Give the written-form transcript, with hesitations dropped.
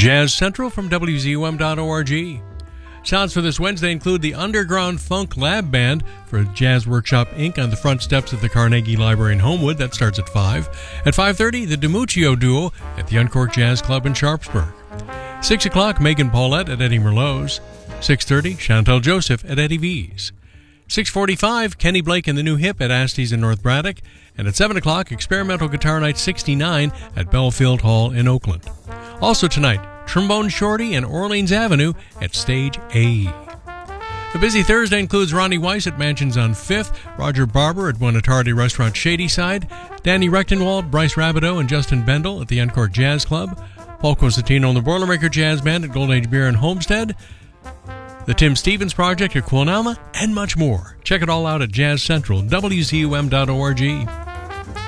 Jazz Central from WZUM.org. Sounds for this Wednesday include the Underground Funk Lab Band for Jazz Workshop Inc. on the front steps of the Carnegie Library in Homewood. That starts at 5. At 5:30, the DiMuccio Duo at the Uncorked Jazz Club in Sharpsburg. 6 o'clock, Megan Paulette at Eddie Merlot's. 6:30, Chantel Joseph at Eddie V's. 6:45, Kenny Blake and the New Hip at Astee's in North Braddock. And at 7 o'clock, Experimental Guitar Night 69 at Belfield Hall in Oakland. Also tonight, Trombone Shorty and Orleans Avenue at Stage A. The busy Thursday includes Ronnie Weiss at Mansions on 5th, Roger Barber at Buonatardi Restaurant Shadyside, Danny Rechtenwald, Bryce Rabideau, and Justin Bendel at the Uncorked Jazz Club, Paul Cosentino and the Boilermaker Jazz Band at Golden Age Beer in Homestead, the Tim Stevens Project at Quilnalma, and much more. Check it all out at Jazz Central, WZUM.org.